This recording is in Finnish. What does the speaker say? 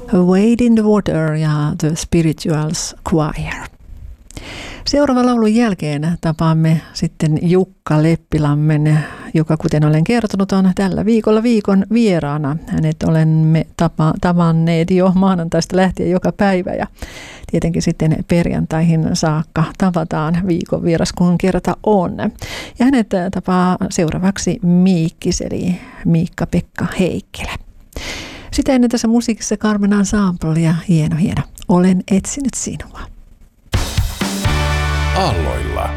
Wade in the Water ja The Spirituals Choir. Seuraavan laulun jälkeen tapaamme sitten Jukka Leppilammen, joka kuten olen kertonut on tällä viikolla viikon vieraana. Hänet olemme tavanneet jo maanantaista lähtien joka päivä ja tietenkin sitten perjantaihin saakka tavataan viikon vieras kun kerta on. Ja hänet tapaa seuraavaksi Miikkis eli Miikka-Pekka Heikkilä. Sitä ennen tässä musiikissa Carmen Ensemble ja hieno. Olen etsinyt sinua. Aalloilla.